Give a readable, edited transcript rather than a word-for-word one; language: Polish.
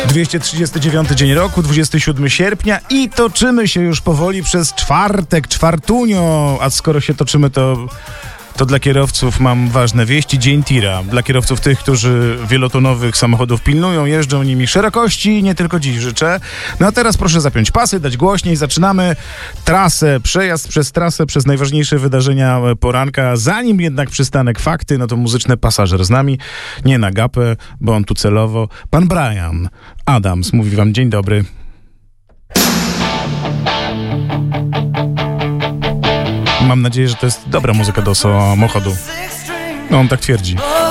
239 dzień roku, 27 sierpnia i toczymy się już powoli przez czwartek, czwartunio, a skoro się toczymy, to dla kierowców mam ważne wieści. Dzień tira. Dla kierowców tych, którzy wielotonowych samochodów pilnują, jeżdżą nimi szerokości, nie tylko dziś życzę. No a teraz proszę zapiąć pasy, dać głośniej. Zaczynamy trasę, przejazd przez trasę, przez najważniejsze wydarzenia poranka. Zanim jednak przystanek fakty, no to muzyczny pasażer z nami. Nie na gapę, bo on tu celowo. Pan Brian Adams mówi wam dzień dobry. Mam nadzieję, że to jest dobra muzyka do samochodu. No, on tak twierdzi.